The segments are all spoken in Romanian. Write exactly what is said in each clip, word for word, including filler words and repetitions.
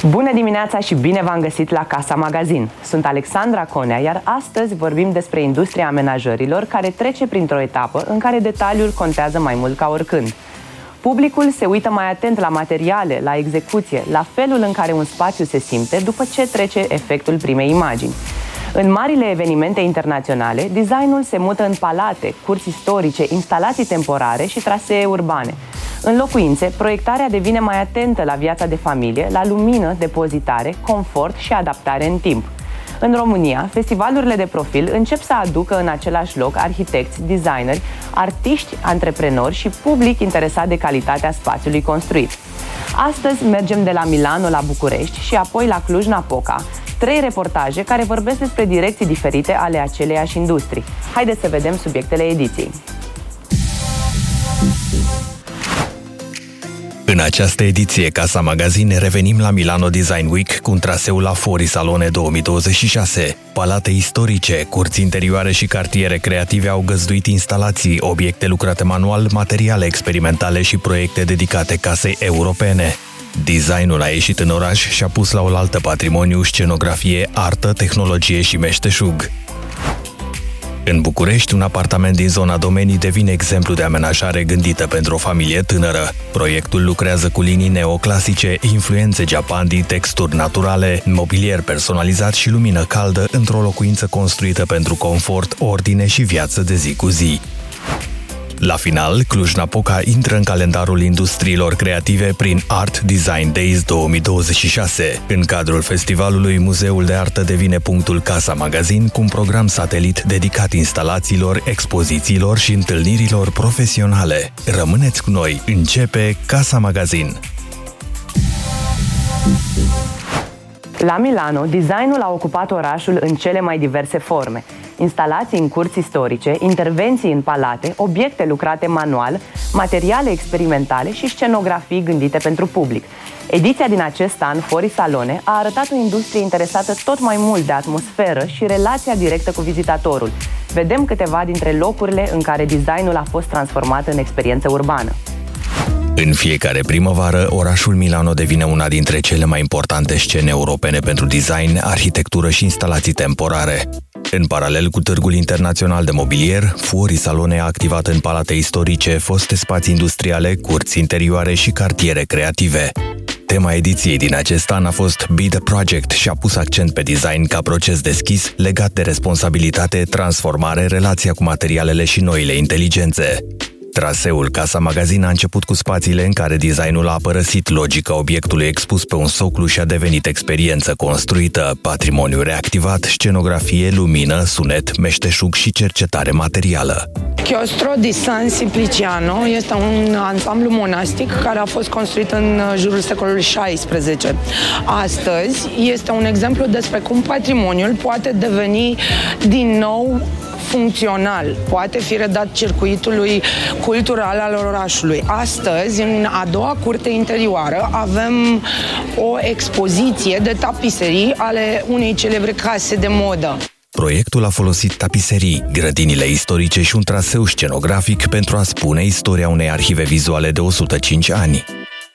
Bună dimineața și bine v-am găsit la Casa Magazin. Sunt Alexandra Conea, iar astăzi vorbim despre industria amenajărilor care trece printr-o etapă în care detaliul contează mai mult ca oricând. Publicul se uită mai atent la materiale, la execuție, la felul în care un spațiu se simte după ce trece efectul primei imagini. În marile evenimente internaționale, designul se mută în palate, curți istorice, instalații temporare și trasee urbane. În locuințe, proiectarea devine mai atentă la viața de familie, la lumină, depozitare, confort și adaptare în timp. În România, festivalurile de profil încep să aducă în același loc arhitecți, designeri, artiști, antreprenori și public interesat de calitatea spațiului construit. Astăzi mergem de la Milano la București și apoi la Cluj-Napoca, trei reportaje care vorbesc despre direcții diferite ale aceleiași industrii. Haideți să vedem subiectele ediției. În această ediție Casa Magazin revenim la Milano Design Week cu un traseu la Fuori Salone două mii douăzeci și șase. Palate istorice, curți interioare și cartiere creative au găzduit instalații, obiecte lucrate manual, materiale experimentale și proiecte dedicate casei europene. Designul a ieșit în oraș și a pus la oaltă patrimoniu, scenografie, artă, tehnologie și meșteșug. În București, un apartament din zona Domenii devine exemplu de amenajare gândită pentru o familie tânără. Proiectul lucrează cu linii neoclasice, influențe japandi, texturi naturale, mobilier personalizat și lumină caldă într-o locuință construită pentru confort, ordine și viață de zi cu zi. La final, Cluj-Napoca intră în calendarul industriilor creative prin Art Design Days două mii douăzeci și șase. În cadrul festivalului, Muzeul de Artă devine punctul Casa Magazin cu un program satelit dedicat instalațiilor, expozițiilor și întâlnirilor profesionale. Rămâneți cu noi! Începe Casa Magazin! La Milano, designul a ocupat orașul în cele mai diverse forme. Instalații în curți istorice, intervenții în palate, obiecte lucrate manual, materiale experimentale și scenografii gândite pentru public. Ediția din acest an, Fuori Salone, a arătat o industrie interesată tot mai mult de atmosferă și relația directă cu vizitatorul. Vedem câteva dintre locurile în care designul a fost transformat în experiență urbană. În fiecare primăvară, orașul Milano devine una dintre cele mai importante scene europene pentru design, arhitectură și instalații temporare. În paralel cu Târgul Internațional de Mobilier, Fuori Salone a activat în palate istorice, foste spații industriale, curți interioare și cartiere creative. Tema ediției din acest an a fost Be the Project și a pus accent pe design ca proces deschis, legat de responsabilitate, transformare, relația cu materialele și noile inteligențe. Traseul Casa Magazin a început cu spațiile în care designul a părăsit logica obiectului expus pe un soclu și a devenit experiență construită, patrimoniu reactivat, scenografie, lumină, sunet, meșteșug și cercetare materială. Chiostro di San Simpliciano este un ansamblu monastic care a fost construit în jurul secolului șaisprezece. Astăzi este un exemplu despre cum patrimoniul poate deveni din nou funcțional, poate fi redat circuitului cultural al orașului. Astăzi, în a doua curte interioară, avem o expoziție de tapiserii ale unei celebre case de modă. Proiectul a folosit tapiserii, grădinile istorice și un traseu scenografic pentru a spune istoria unei arhive vizuale de o sută cinci ani.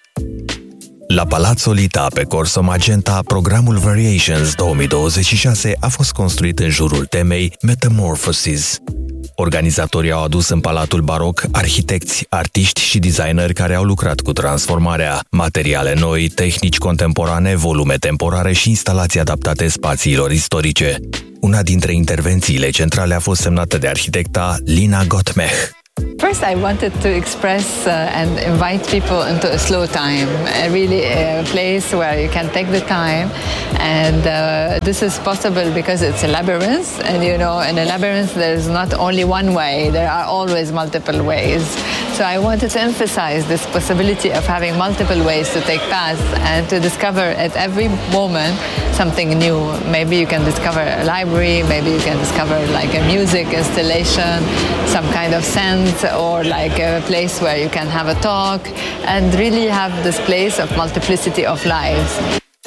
La Palazzo Lita, pe Corso Magenta, programul Variations două mii douăzeci și șase a fost construit în jurul temei Metamorphosis. Organizatorii au adus în Palatul Baroc arhitecți, artiști și designeri care au lucrat cu transformarea, materiale noi, tehnici contemporane, volume temporare și instalații adaptate spațiilor istorice. Una dintre intervențiile centrale a fost semnată de arhitecta Lina Gottmech. First, I wanted to express uh, and invite people into a slow time, a really a place where you can take the time, and uh, this is possible because it's a labyrinth, and you know, in a labyrinth there's not only one way, there are always multiple ways. So I wanted to emphasize this possibility of having multiple ways to take paths and to discover at every moment something new. Maybe you can discover a library, maybe you can discover like a music installation, some kind of sense, or like a place where you can have a talk and really have this place of multiplicity of lives.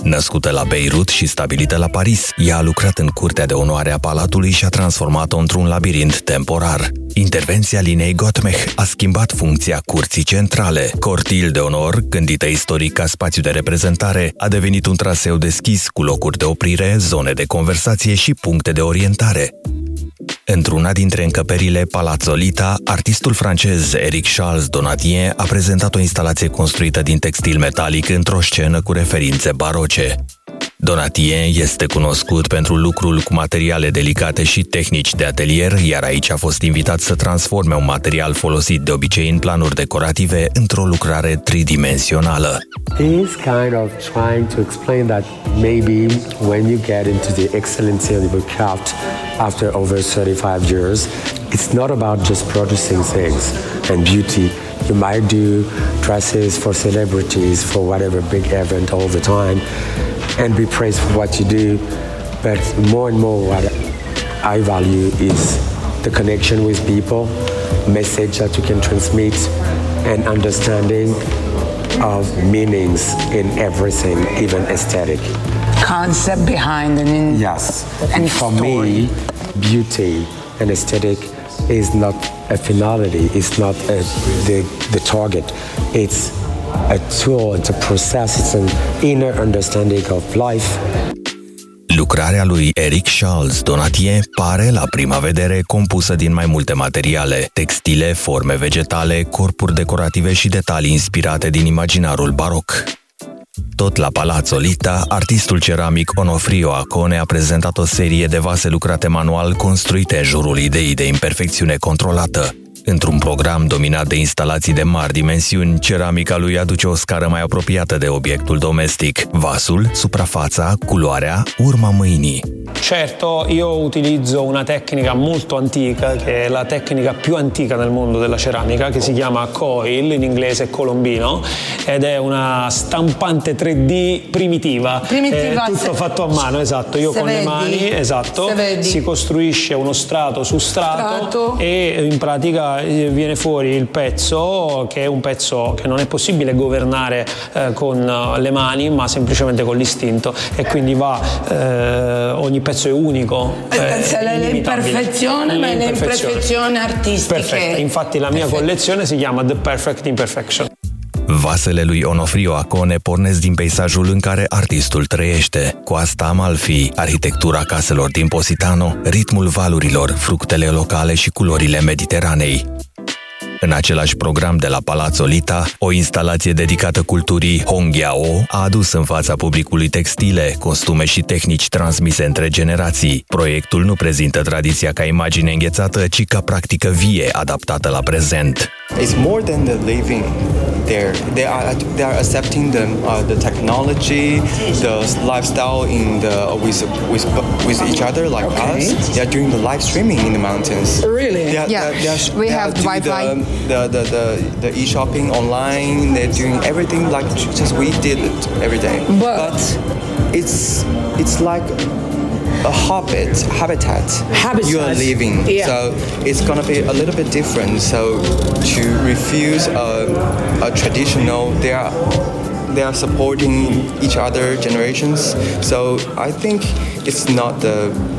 Născută la Beirut și stabilită la Paris, ea a lucrat în curtea de onoare a palatului și a transformat-o într-un labirint temporar. Intervenția Linei Gottmech a schimbat funcția curții centrale. Cortil de onor, gândită istoric ca spațiu de reprezentare, a devenit un traseu deschis cu locuri de oprire, zone de conversație și puncte de orientare. Într-una dintre încăperile Palazzo Lita, artistul francez Eric Charles Donatien a prezentat o instalație construită din textil metalic într-o scenă cu referințe baroce. Donatien este cunoscut pentru lucrul cu materiale delicate și tehnici de atelier, iar aici a fost invitat să transforme un material folosit de obicei în planuri decorative într-o lucrare tridimensională. He's kind of trying to explain that maybe when you get into the excellency of the craft after over thirty-five years, it's not about just producing things and beauty. You might do dresses for celebrities, for whatever big event all the time, and be praised for what you do. But more and more what I value is the connection with people, message that you can transmit, and understanding of meanings in everything, even aesthetic. Concept behind an in- Yes. and for story. me, beauty and aesthetic is not a finality, it's not a, the, the target. It's a tool, it's a process, it's an inner understanding of life. Lucrarea lui Eric Charles Donatien pare, la prima vedere, compusă din mai multe materiale, textile, forme vegetale, corpuri decorative și detalii inspirate din imaginarul baroc. Tot la Palazzo Lita, artistul ceramic Onofrio Acone a prezentat o serie de vase lucrate manual construite în jurul ideii de imperfecțiune controlată. Într-un program dominat de instalații de mari dimensiuni, ceramica lui aduce o scară mai apropiată de obiectul domestic. Vasul, suprafața, culoarea, urma mâinii. Certo, io utilizzo una tecnica molto antica, che è la tecnica più antica nel mondo della ceramica, che si chiama coil, in inglese colombino, ed è una stampante tre D primitiva. Primitiva, È tutto se... fatto a mano, esatto. Io con vedi. le mani, esatto, si costruisce uno strato su strato, strato e in pratica viene fuori il pezzo, che è un pezzo che non è possibile governare eh, con le mani, ma semplicemente con l'istinto, e quindi va eh, ogni pezzo è unico, eh, l'imperfezione, ma l'imperfezione artistiche. Perfetto, infatti la mia Perfetto. collezione si chiama The Perfect Imperfection. Vasele lui Onofrio Acone pornesc din peisajul în care artistul trăiește. Coasta Amalfi, arhitectura caselor din Positano, ritmul valurilor, fructele locale și culorile Mediteranei. În același program de la Palazzo Lita, o instalație dedicată culturii Hongjiao a adus în fața publicului textile, costume și tehnici transmise între generații. Proiectul nu prezintă tradiția ca imagine înghețată, ci ca practică vie adaptată la prezent. It's more than the living there. They are they are accepting the uh, the technology, the lifestyle in the with with with each other like okay. us. They are doing the live streaming in the mountains. Really? They are, yeah. They are, they are, we they have Wi-Fi. The the, the the the e-shopping online. They're doing everything like just we did it every day. But, but it's it's like a habit, habitat, habitat you are living. Yeah. So it's gonna be a little bit different. So to refuse a, a traditional, they are they are supporting each other generations. So I think it's not the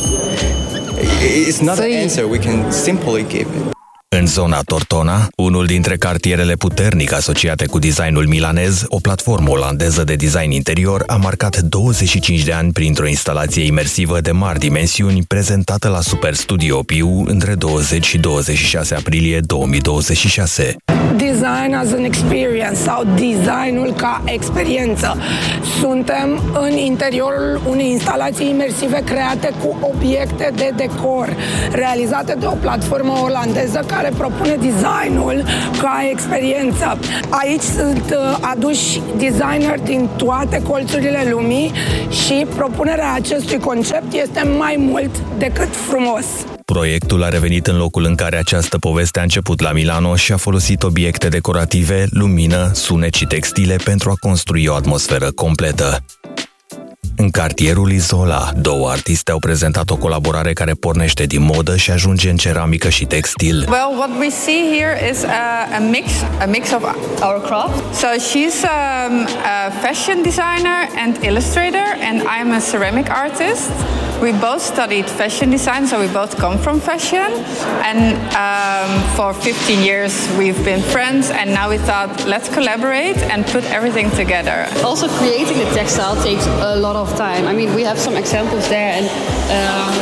it's not so an answer we can simply give. În zona Tortona, unul dintre cartierele puternic asociate cu designul milanez, o platformă olandeză de design interior a marcat douăzeci și cinci de ani printr-o instalație imersivă de mari dimensiuni prezentată la Super Studio Piu între douăzeci și douăzeci și șase aprilie două mii douăzeci și șase. Design as an experience sau designul ca experiență. Suntem în interiorul unei instalații imersive create cu obiecte de decor, realizate de o platformă olandeză care propune designul ca experiență. Aici sunt aduși designeri din toate colțurile lumii și propunerea acestui concept este mai mult decât frumos. Proiectul a revenit în locul în care această poveste a început la Milano și a folosit obiecte decorative, lumină, sunet și textile pentru a construi o atmosferă completă. În cartierul Izola, două artiste au prezentat o colaborare care pornește din modă și ajunge în ceramică și textil. Well, what we see here is a, a mix, a mix of our craft. So she's um, a fashion designer and illustrator, and I'm a ceramic artist. We both studied fashion design, so we both come from fashion. And um, for fifteen years we've been friends, and now we thought, let's collaborate and put everything together. Also, creating the textile takes a lot of time. I mean, we have some examples there, and um,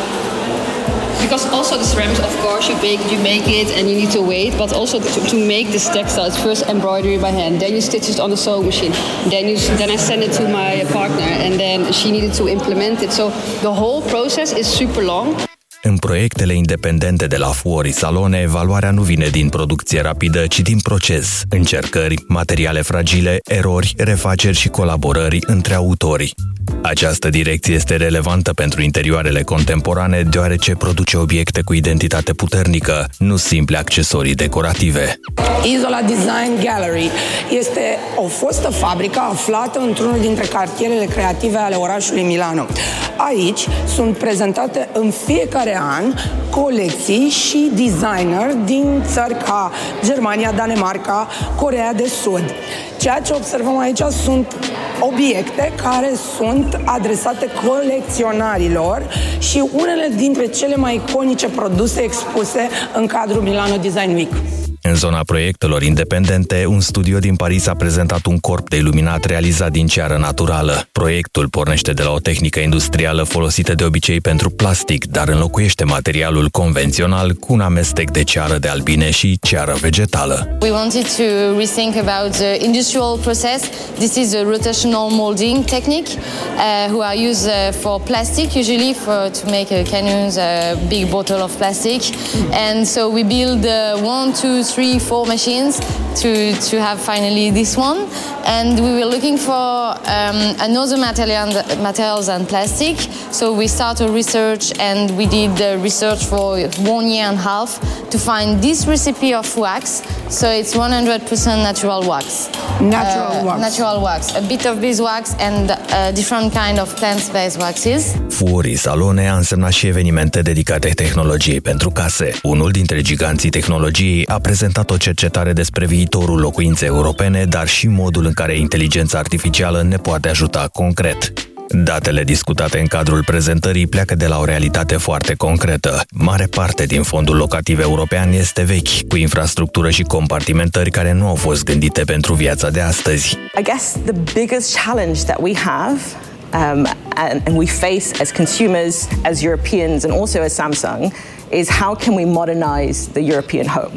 because also the ceramics, of course, you bake, you make it, and you need to wait. But also to, to make this textile, it's first embroidery by hand, then you stitch it on the sewing machine, then you then I send it to my partner, and then she needed to implement it. So the whole process is super long. În proiectele independente de la Fuori Salone, valoarea nu vine din producție rapidă, ci din proces, încercări, materiale fragile, erori, refaceri și colaborări între autori. Această direcție este relevantă pentru interioarele contemporane, deoarece produce obiecte cu identitate puternică, nu simple accesorii decorative. Izola Design Gallery este o fostă fabrică aflată într-unul dintre cartierele creative ale orașului Milano. Aici sunt prezentate în fiecare an colecții și designer din țări ca Germania, Danemarca, Coreea de Sud. Ceea ce observăm aici sunt obiecte care sunt adresate colecționarilor și unele dintre cele mai iconice produse expuse în cadrul Milano Design Week. În zona proiectelor independente, un studio din Paris a prezentat un corp de iluminat realizat din ceară naturală. Proiectul pornește de la o tehnică industrială folosită de obicei pentru plastic, dar înlocuiește materialul convențional cu un amestec de ceară de albine și ceară vegetală. We wanted to rethink about the industrial process. This is a rotational molding technique uh, who are used uh, for plastic, usually for to make a canoes, a big bottle of plastic. And so we build uh, one, two, three, four machines to to have finally this one. And we were looking for um, another material materials than plastic. So we started research, and we did the research for one year and a half to find this recipe of wax. So it's one hundred percent natural wax. Natural uh, wax. Natural wax. A bit of beeswax and a different kind of plant-based waxes. Fuori Salone a însemnat și evenimente dedicate tehnologiei pentru case. Unul dintre giganții tehnologiei a prezentat o cercetare despre viitorul locuinței europene, dar și modul în care inteligența artificială ne poate ajuta concret. Datele discutate în cadrul prezentării pleacă de la o realitate foarte concretă. Mare parte din fondul locativ european este vechi, cu infrastructură și compartimentări care nu au fost gândite pentru viața de astăzi. I guess the biggest challenge that we have um, and, and we face as consumers, as Europeans and also as Samsung is how can we modernize the European home?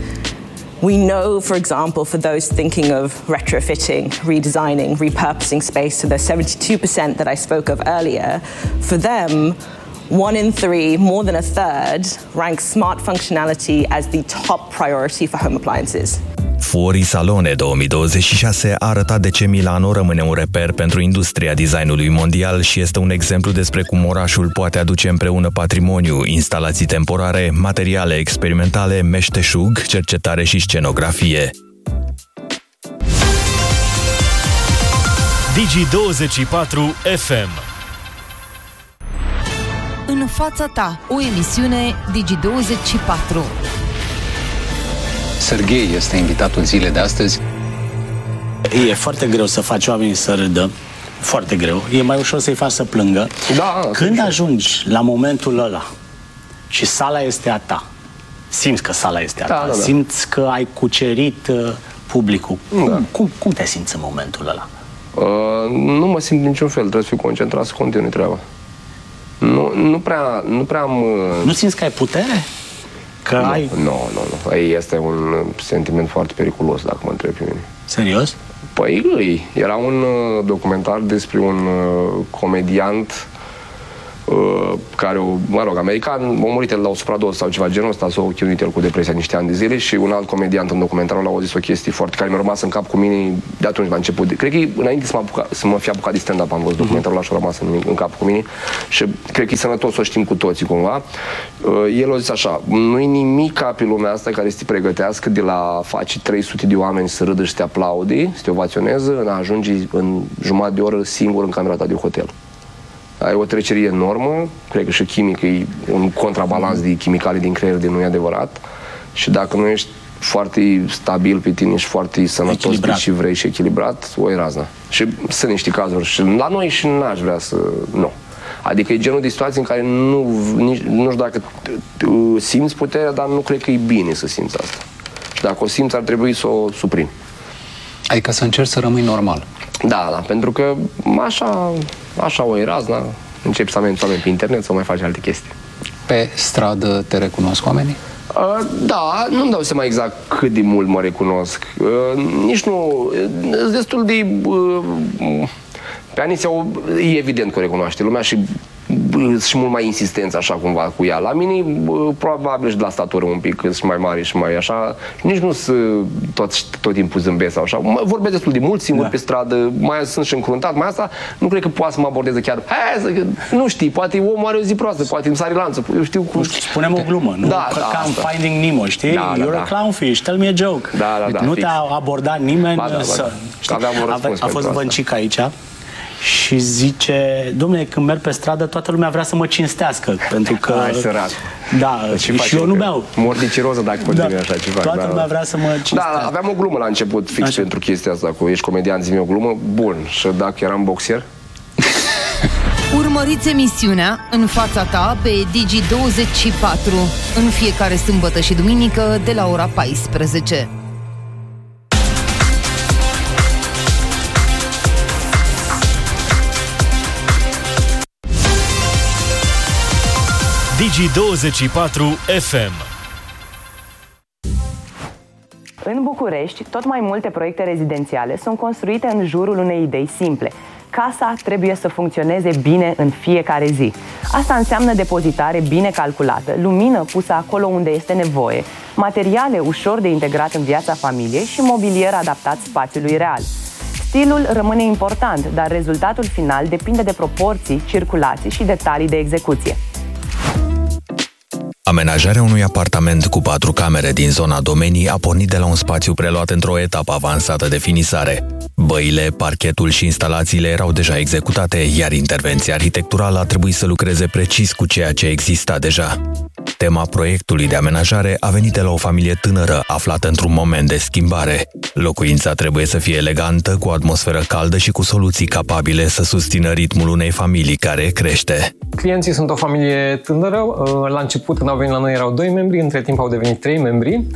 We know, for example, for those thinking of retrofitting, redesigning, repurposing space to the seventy-two percent that I spoke of earlier, for them, one in three, more than a third, ranks smart functionality as the top priority for home appliances. Fuori Salone două mii douăzeci și șase a arătat de ce Milano rămâne un reper pentru industria designului mondial și este un exemplu despre cum orașul poate aduce împreună patrimoniu, instalații temporare, materiale experimentale, meșteșug, cercetare și scenografie. Digi douăzeci și patru F M. În fața ta, o emisiune Digi douăzeci și patru. Serghei este invitatul zilei de astăzi. E foarte greu să faci oamenii să râdă, foarte greu. E mai ușor să-i faci să plângă. Da, când ajungi la momentul ăla și sala este a ta, simți că sala este a ta, da, da, da. Simți că ai cucerit uh, publicul. Da. Cum, cum, cum te simți în momentul ăla? Uh, nu mă simt niciun fel, trebuie să fiu concentrat, să continui treaba. Nu, nu prea, nu prea am... Uh... Nu simți că ai putere? Că nu, ai... nu, nu, nu. Este un sentiment foarte periculos, dacă mă întreb pe mine. Serios? Păi, îi. Era un uh, documentar despre un uh, comediant uh, care, mă rog, american, a murit el la o supradoză sau ceva genul ăsta, s-a chinuit el cu depresia niște ani de zile și un alt comediant în documentarul ăla a zis o chestie foarte care mi-a rămas în cap cu mine de atunci la început. Cred că înainte să mă, apuca, să mă fi apucat de stand-up am văzut documentarul ăla și a rămas în, în cap cu mine și cred că e sănătos să o știm cu toții cumva. Uh, el a zis așa, nu-i nimic ca pe lumea asta care să te pregătească de la face trei sute de oameni să râdă și să te aplaude, să te ovaționeze, în a ajunge în jumătate de oră singur în camera ta de hotel. ai o trecere enormă, cred că și chimic e un contrabalans de chimicale din creier de nu e adevărat și dacă nu ești foarte stabil pe tine și foarte sănătos și vrei și echilibrat, o e razna. Și sunt niște cazuri și la noi și n-aș vrea să... nu. Adică e genul de situație în care nu, nici, nu știu dacă simți puterea, dar nu cred că e bine să simți asta. Și dacă o simți, ar trebui să o suprimi. Adică să încerci să rămâi normal. Da, da, pentru că așa, așa o e razna, începi să ameninți oameni pe internet, să mai faci alte chestii. Pe stradă te recunosc oamenii? Uh, da, nu-mi dau seama exact cât de mult mă recunosc. Uh, nici nu... Uh, destul de... Uh, pe Aniția e evident că o recunoaște lumea și și mult mai insistență așa cumva cu ea. La mine probabil și de la statură un pic, și mai mare și mai așa. Nici nu sunt tot, tot timpul zâmbesc sau așa. Vorbesc destul de mult singur da. pe stradă, mai sunt și încruntat, mai asta nu cred că poate să mă abordeze chiar. Hai, să, nu știi, poate omul are o zi proastă, poate îmi sare lanțul. Eu știu cum. Spunem o glumă, nu? Da, că da, ca în asta. Finding Nemo, știi? Da, da, You're da. a clownfish, tell me a joke. Da, da, da, nu fix. te-a abordat nimeni ba, da, ba, să... da. Aveam un răspuns a, a fost Băncica aici și zice, dom'le, când merg pe stradă, toată lumea vrea să mă cinstească, pentru că... Hai, sărat. Da, și eu nu beau. Mor de ciroză dacă continui da. așa ceva. Toată da, lumea vrea să mă cinstească. Da, da, aveam o glumă la început, fix așa. Pentru chestia asta, cu ești comedian, zi-mi o glumă, bun, și dacă eram boxier? Urmăriți emisiunea În fața ta pe Digi douăzeci și patru în fiecare sâmbătă și duminică de la ora paisprezece. Digi douăzeci și patru F M. În București, tot mai multe proiecte rezidențiale sunt construite în jurul unei idei simple. Casa trebuie să funcționeze bine în fiecare zi. Asta înseamnă depozitare bine calculată, lumină pusă acolo unde este nevoie, materiale ușor de integrat în viața familiei și mobilier adaptat spațiului real. Stilul rămâne important, dar rezultatul final depinde de proporții, circulații și detalii de execuție. Amenajarea unui apartament cu patru camere din zona Domenii a pornit de la un spațiu preluat într-o etapă avansată de finisare. Băile, parchetul și instalațiile erau deja executate, iar intervenția arhitecturală a trebuit să lucreze precis cu ceea ce exista deja. Tema proiectului de amenajare a venit de la o familie tânără, aflată într-un moment de schimbare. Locuința trebuie să fie elegantă, cu o atmosferă caldă și cu soluții capabile să susțină ritmul unei familii care crește. Clienții sunt o familie tânără. La început, când au venit la noi, erau doi membri, între timp au devenit trei membri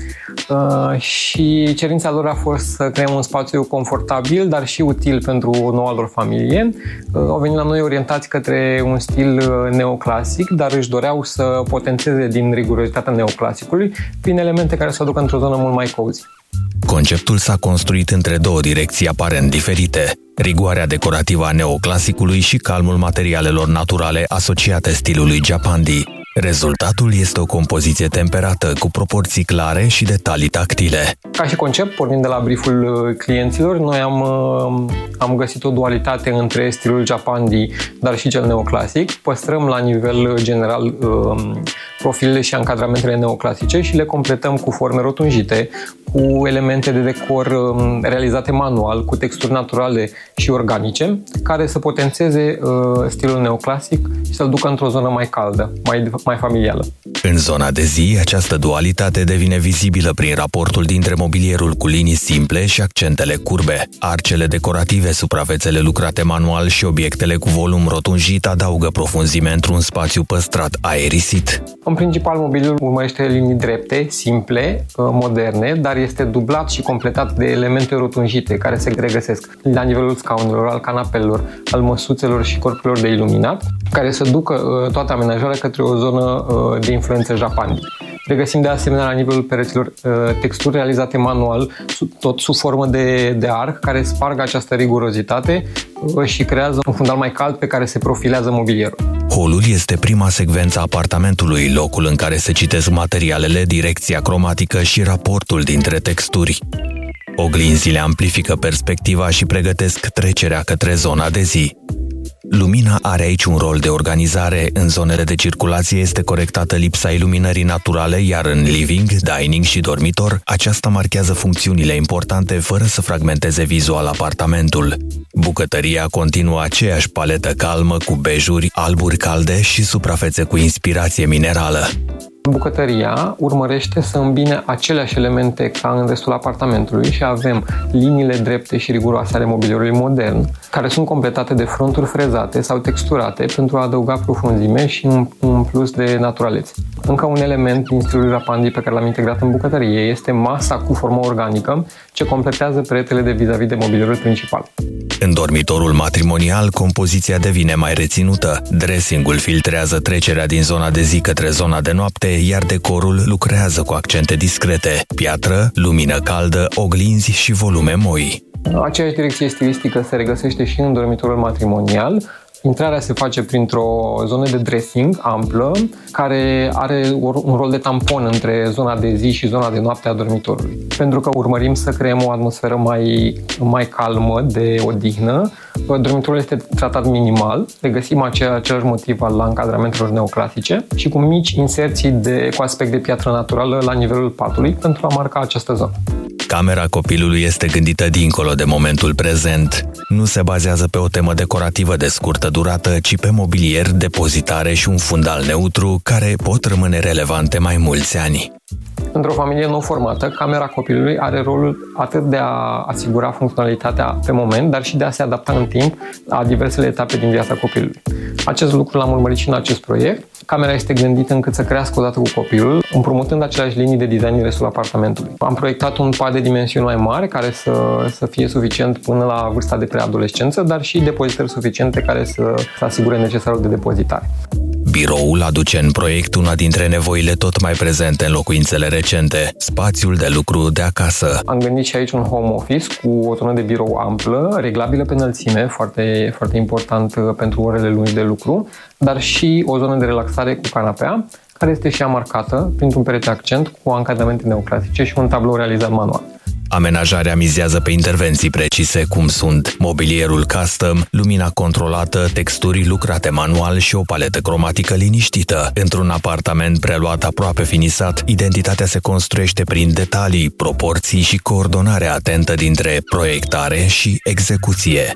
și cerința lor a fost să creăm un spațiu confortabil, dar și util pentru noua lor familie. Au venit la noi orientați către un stil neoclasic, dar își doreau să potențeze din rigurozitatea neoclasicului prin elemente care să o aducă într-o zonă mult mai cozy. Conceptul s-a construit între două direcții aparent diferite, rigoarea decorativă a neoclasicului și calmul materialelor naturale asociate stilului Japandi. Rezultatul este o compoziție temperată, cu proporții clare și detalii tactile. Ca și concept, pornind de la brieful clienților, noi am, am găsit o dualitate între stilul Japandi, dar și cel neoclasic. Păstrăm la nivel general profilele și ancadramentele neoclasice și le completăm cu forme rotunjite, cu elemente de decor realizate manual, cu texturi naturale și organice, care să potențeze stilul neoclasic și să-l ducă într-o zonă mai caldă, mai, mai familială. În zona de zi, această dualitate devine vizibilă prin raportul dintre mobilierul cu linii simple și accentele curbe. Arcele decorative, suprafețele lucrate manual și obiectele cu volum rotunjit adaugă profunzime într-un spațiu păstrat aerisit. În principal, mobiliul urmărește linii drepte, simple, moderne, dar este dublat și completat de elemente rotunjite care se regăsesc la nivelul scaunelor, al canapelelor, al măsuțelor și corpurilor de iluminat, care să ducă toată amenajarea către o zonă de influență Japandi. Regăsim de asemenea la nivelul pereților texturi realizate manual, tot sub formă de, de arc, care sparg această rigurozitate și creează un fundal mai cald pe care se profilează mobilierul. Holul este prima secvență a apartamentului, locul în care se citesc materialele, direcția cromatică și raportul dintre texturi. Oglinzile amplifică perspectiva și pregătesc trecerea către zona de zi. Lumina are aici un rol de organizare, în zonele de circulație este corectată lipsa iluminării naturale, iar în living, dining și dormitor, aceasta marchează funcțiunile importante fără să fragmenteze vizual apartamentul. Bucătăria continuă aceeași paletă calmă cu bejuri, alburi calde și suprafețe cu inspirație minerală. Bucătăria urmărește să îmbine aceleași elemente ca în restul apartamentului și avem liniile drepte și riguroase ale mobilierului modern, care sunt completate de fronturi frezate sau texturate pentru a adăuga profunzime și un, un plus de naturalețe. Încă un element din stilul Rapandi pe care l-am integrat în bucătărie este masa cu formă organică, ce completează peretele de vis-a-vis de mobilierul principal. În dormitorul matrimonial, compoziția devine mai reținută. Dressingul filtrează trecerea din zona de zi către zona de noapte, iar decorul lucrează cu accente discrete: piatră, lumină caldă, oglinzi și volume moi. Aceeași direcție stilistică se regăsește și în dormitorul matrimonial. Intrarea se face printr-o zonă de dressing amplă, care are un rol de tampon între zona de zi și zona de noapte a dormitorului. Pentru că urmărim să creăm o atmosferă mai, mai calmă, de odihnă, dormitorul este tratat minimal, regăsim acea, același motiv al încadramentelor neoclasice și cu mici inserții de, cu aspect de piatră naturală la nivelul patului pentru a marca această zonă. Camera copilului este gândită dincolo de momentul prezent. Nu se bazează pe o temă decorativă de scurtă durată, ci pe mobilier, depozitare și un fundal neutru care pot rămâne relevante mai mulți ani. Într-o familie nou formată, camera copilului are rolul atât de a asigura funcționalitatea pe moment, dar și de a se adapta în timp la diversele etape din viața copilului. Acest lucru l-am urmărit și în acest proiect. Camera este gândită încât să crească odată cu copilul, împrumutând aceleași linii de design în restul apartamentului. Am proiectat un pad de dimensiuni mai mari, care să, să fie suficient până la vârsta de preadolescență, dar și depozitări suficiente care să, să asigure necesarul de depozitare. Biroul aduce în proiect una dintre nevoile tot mai prezente în locuințele recente, spațiul de lucru de acasă. Am gândit și aici un home office cu o zonă de birou amplă, reglabilă pe înălțime, foarte, foarte important pentru orele lungi de lucru, dar și o zonă de relaxare cu canapea, care este și ea marcată printr-un perete accent cu ancadramente neoclasice și un tablou realizat manual. Amenajarea mizează pe intervenții precise, cum sunt mobilierul custom, lumina controlată, texturi lucrate manual și o paletă cromatică liniștită. Într-un apartament preluat aproape finisat, identitatea se construiește prin detalii, proporții și coordonare atentă dintre proiectare și execuție.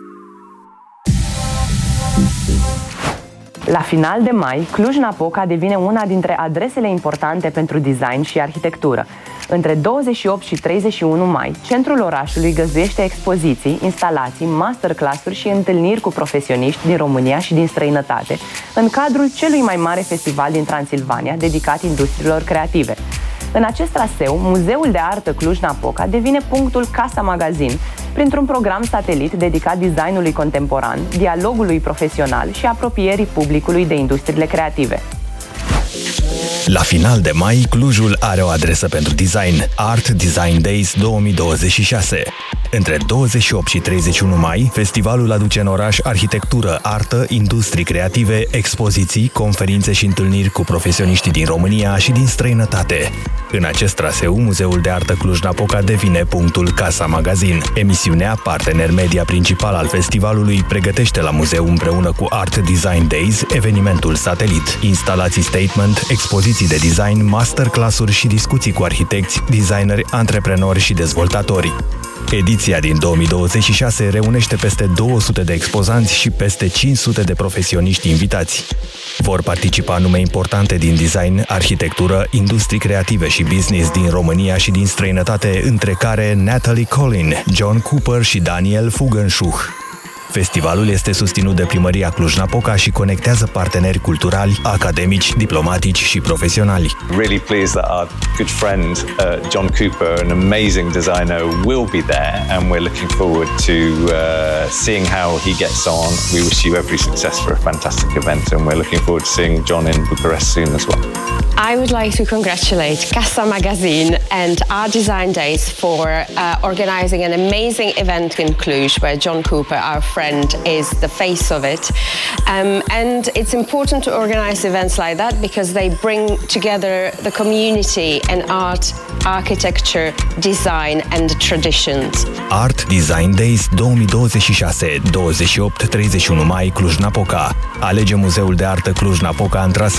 La final de mai, Cluj-Napoca devine una dintre adresele importante pentru design și arhitectură. Între douăzeci și opt și treizeci și unu mai, centrul orașului găzduiește expoziții, instalații, masterclass-uri și întâlniri cu profesioniști din România și din străinătate, în cadrul celui mai mare festival din Transilvania dedicat industriilor creative. În acest traseu, Muzeul de Artă Cluj-Napoca devine punctul Casa Magazin, printr-un program satelit dedicat designului contemporan, dialogului profesional și apropierii publicului de industriile creative. La final de mai, Clujul are o adresă pentru design, Art Design Days două mii douăzeci și șase. Între douăzeci și opt și treizeci și unu mai, festivalul aduce în oraș arhitectură, artă, industrii creative, expoziții, conferințe și întâlniri cu profesioniștii din România și din străinătate. În acest traseu, Muzeul de Artă Cluj-Napoca devine punctul Casa Magazin. Emisiunea, partener media principal al festivalului, pregătește la muzeu împreună cu Art Design Days evenimentul satelit, instalații statement, expoziții de design, masterclass-uri și discuții cu arhitecți, designeri, antreprenori și dezvoltatori. Ediția din două mii douăzeci și șase reunește peste două sute de expozanți și peste cinci sute de profesioniști invitați. Vor participa nume importante din design, arhitectură, industrii creative și business din România și din străinătate, între care Natalie Collin, John Cooper și Daniel Fugenschuh. Festivalul este susținut de Primăria Cluj-Napoca și conectează parteneri culturali, academici, diplomatici și profesionali. Really pleased that our good friend uh, John Cooper, an amazing designer, will be there, and we're looking forward to uh, seeing how he gets on. We wish you every success for a fantastic event, and we're looking forward to seeing John in Bucharest soon as well. I would like to congratulate Casa Magazine and our Design Days for uh, organizing an amazing event in Cluj, where John Cooper, our friend, is the face of it. Um, and it's important to organize events like that because they bring together the community and art, architecture, design and traditions. Art Design Days două mii douăzeci și șase, douăzeci și opt treizeci și unu mai, Cluj-Napoca. Alege Muzeul de Artă Cluj-Napoca în traseu